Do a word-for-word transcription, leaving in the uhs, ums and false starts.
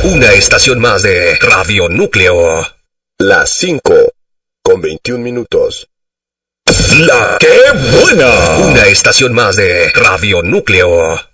Una estación más de Radio Núcleo. Las cinco con veintiún minutos. La ¡Qué buena! Una estación más de Radio Núcleo.